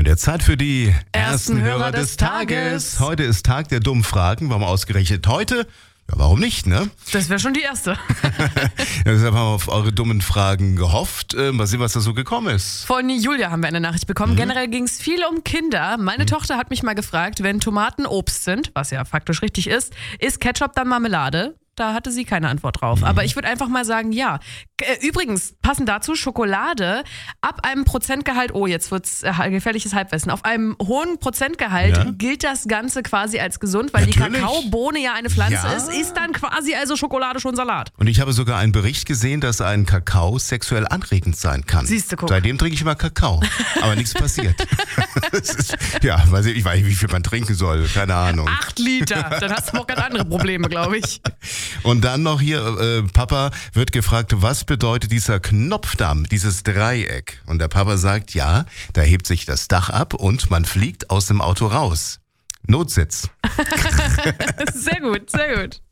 Und jetzt Zeit für die Ersten Hörer des Tages. Heute ist Tag der dummen Fragen. Warum ausgerechnet heute? Ja, warum nicht, ne? Das wäre schon die erste. Ja, deshalb haben wir auf eure dummen Fragen gehofft. Mal sehen, was da so gekommen ist. Von Julia haben wir eine Nachricht bekommen. Generell ging es viel um Kinder. Meine Tochter hat mich mal gefragt, wenn Tomaten Obst sind, was ja faktisch richtig ist Ketchup dann Marmelade? Da hatte sie keine Antwort drauf. Aber ich würde einfach mal sagen, ja. Übrigens, passend dazu, Schokolade ab einem Prozentgehalt, oh, jetzt wird's gefährliches Halbwissen, auf einem hohen Prozentgehalt gilt das Ganze quasi als gesund, weil die Kakaobohne ja eine Pflanze ist dann quasi also Schokolade schon Salat. Und ich habe sogar einen Bericht gesehen, dass ein Kakao sexuell anregend sein kann. Siehste, guck. Seitdem trinke ich immer Kakao, aber nichts passiert. Ja, ich weiß nicht, wie viel man trinken soll, keine Ahnung. 8 Liter, dann hast du noch ganz andere Probleme, glaube ich. Und dann noch hier, Papa wird gefragt, was bedeutet dieser Knopfdamm, dieses Dreieck? Und der Papa sagt, ja, da hebt sich das Dach ab und man fliegt aus dem Auto raus. Notsitz. Sehr gut, sehr gut.